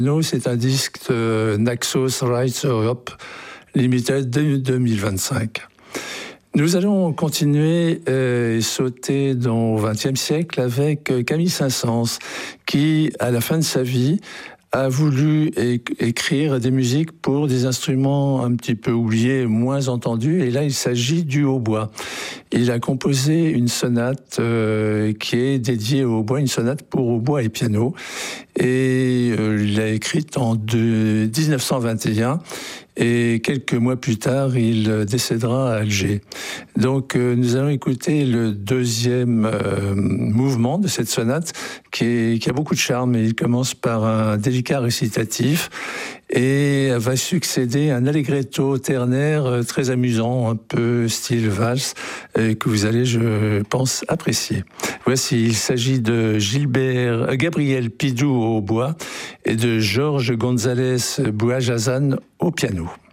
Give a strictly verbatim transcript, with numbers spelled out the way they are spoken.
Nous, c'est un disque de Naxos Rights Europe Limited de deux mille vingt-cinq. Nous allons continuer et sauter dans le vingtième siècle avec Camille Saint-Saëns, qui, à la fin de sa vie, a voulu é- écrire des musiques pour des instruments un petit peu oubliés, moins entendus, et là il s'agit du hautbois. Il a composé une sonate euh, qui est dédiée au hautbois, une sonate pour hautbois et piano, et euh, il l'a écrite en de, dix-neuf cent vingt et un, et quelques mois plus tard, il décédera à Alger. Donc euh, nous allons écouter le deuxième euh, mouvement de cette sonate qui, est, qui a beaucoup de charme. Il commence par un délicat récitatif et va succéder un allegretto ternaire euh, très amusant, un peu style valse, euh, que vous allez, je pense, apprécier. Voici, il s'agit de Gilbert, euh, Gabriel Pidou au hautbois et de Georges González Bouajazan au piano.